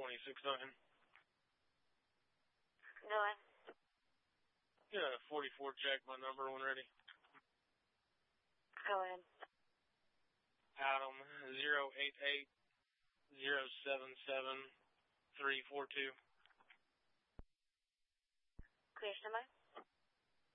26-9. Go ahead. Yeah, 44 check, my number when ready. Go ahead. Adam, 088-077-342. Clear, standby.